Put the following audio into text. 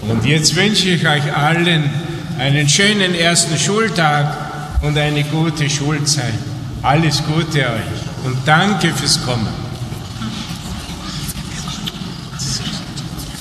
Und jetzt wünsche ich euch allen einen schönen ersten Schultag und eine gute Schulzeit. Alles Gute euch und danke fürs Kommen.